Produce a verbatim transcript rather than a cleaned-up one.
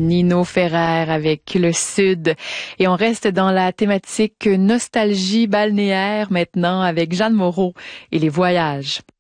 Nino Ferrer avec le Sud. Et on reste dans la thématique nostalgie balnéaire maintenant avec Jeanne Moreau et les voyages.